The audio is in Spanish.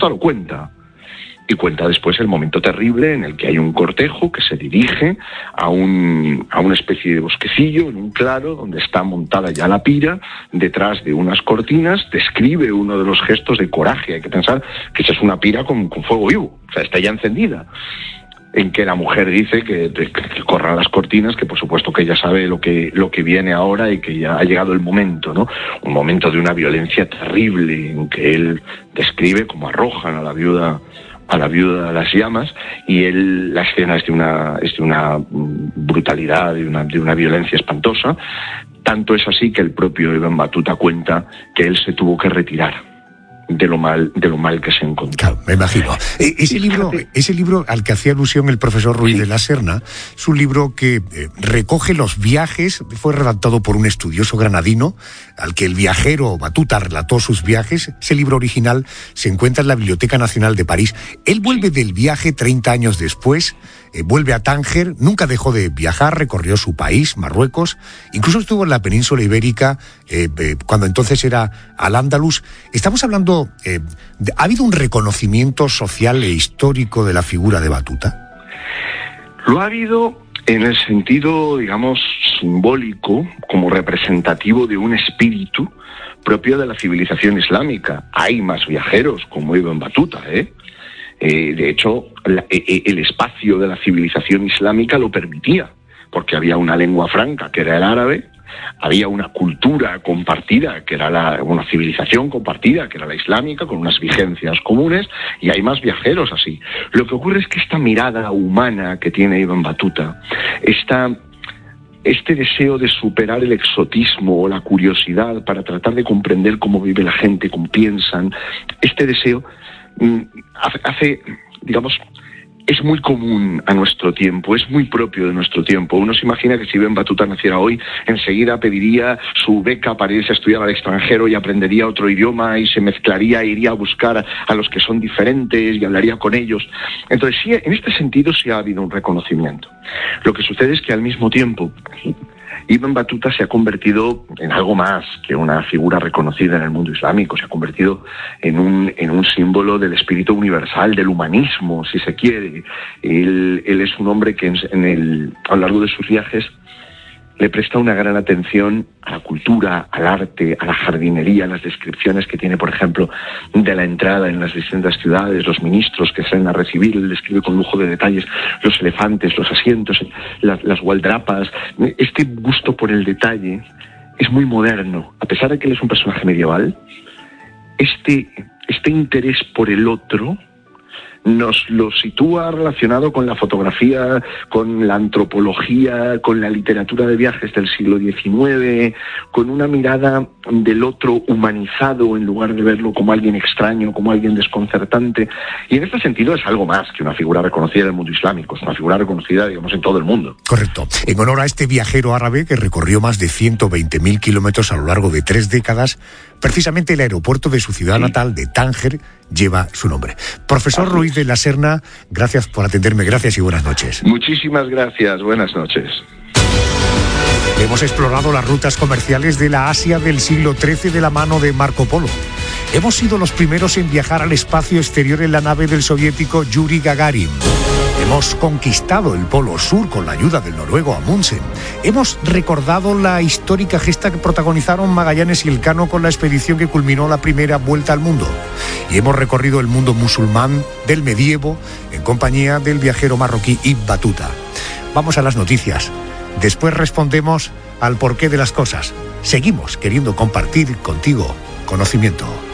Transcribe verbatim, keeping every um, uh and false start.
lo cuenta. Y cuenta después el momento terrible en el que hay un cortejo que se dirige a, un, a una especie de bosquecillo, en un claro, donde está montada ya la pira, detrás de unas cortinas. Describe uno de los gestos de coraje. Hay que pensar que esa es una pira con, con fuego vivo, o sea, está ya encendida. En que la mujer dice que, que, que corran las cortinas, que por supuesto que ella sabe lo que, lo que viene ahora y que ya ha llegado el momento, ¿no? Un momento de una violencia terrible, en que él describe cómo arrojan a la viuda a la viuda a las llamas, y él, la escena es de una, es de una brutalidad, de una, de una violencia espantosa. Tanto es así que el propio Ibn Battuta cuenta que él se tuvo que retirar de lo mal, de lo mal que se encontró. Claro, me imagino. E- ese libro, ese libro al que hacía alusión el profesor Ruiz sí. de la Serna, es un libro que eh, recoge los viajes, fue redactado por un estudioso granadino, al que el viajero Battuta relató sus viajes. Ese libro original se encuentra en la Biblioteca Nacional de París. Él vuelve del viaje treinta años después, eh, vuelve a Tánger, nunca dejó de viajar, recorrió su país, Marruecos, incluso estuvo en la península ibérica, eh, eh, cuando entonces era Al-Ándalus. Estamos hablando, eh, de, ¿ha habido un reconocimiento social e histórico de la figura de Battuta? Lo ha habido en el sentido, digamos, simbólico, como representativo de un espíritu propio de la civilización islámica. Hay más viajeros como Ibn Battuta, ¿eh? Eh, de hecho, la, eh, el espacio de la civilización islámica lo permitía, porque había una lengua franca, que era el árabe, había una cultura compartida, que era la, una civilización compartida, que era la islámica, con unas vigencias comunes, y hay más viajeros así. Lo que ocurre es que esta mirada humana que tiene Ibn Battuta, esta... este deseo de superar el exotismo o la curiosidad para tratar de comprender cómo vive la gente, cómo piensan, este deseo mm, hace, hace, digamos, es muy común a nuestro tiempo, es muy propio de nuestro tiempo. Uno se imagina que si Ibn Battuta naciera hoy, enseguida pediría su beca para irse a estudiar al extranjero y aprendería otro idioma y se mezclaría e iría a buscar a los que son diferentes y hablaría con ellos. Entonces sí, en este sentido sí ha habido un reconocimiento. Lo que sucede es que al mismo tiempo Ibn Battuta se ha convertido en algo más que una figura reconocida en el mundo islámico, se ha convertido en un, en un símbolo del espíritu universal, del humanismo, si se quiere. Él, él es un hombre que en, en el, a lo largo de sus viajes le presta una gran atención a la cultura, al arte, a la jardinería, a las descripciones que tiene, por ejemplo, de la entrada en las distintas ciudades, los ministros que salen a recibir, él describe con lujo de detalles los elefantes, los asientos, las, las gualdrapas. Este gusto por el detalle es muy moderno. A pesar de que él es un personaje medieval, este, este interés por el otro nos lo sitúa relacionado con la fotografía, con la antropología, con la literatura de viajes del siglo diecinueve, con una mirada del otro humanizado en lugar de verlo como alguien extraño, como alguien desconcertante. Y en este sentido es algo más que una figura reconocida del mundo islámico, es una figura reconocida, digamos, en todo el mundo. Correcto. En honor a este viajero árabe que recorrió más de ciento veinte mil kilómetros a lo largo de tres décadas, precisamente el aeropuerto de su ciudad sí. natal de Tánger lleva su nombre. Profesor Así Ruiz de la Serna, gracias por atenderme, gracias y buenas noches. Muchísimas gracias, buenas noches. Hemos explorado las rutas comerciales de la Asia del siglo trece de la mano de Marco Polo. Hemos sido los primeros en viajar al espacio exterior en la nave del soviético Yuri Gagarin. Hemos conquistado el Polo Sur con la ayuda del noruego Amundsen. Hemos recordado la histórica gesta que protagonizaron Magallanes y Elcano con la expedición que culminó la primera vuelta al mundo. Y hemos recorrido el mundo musulmán del medievo en compañía del viajero marroquí Ibn Battuta. Vamos a las noticias. Después respondemos al porqué de las cosas. Seguimos queriendo compartir contigo conocimiento.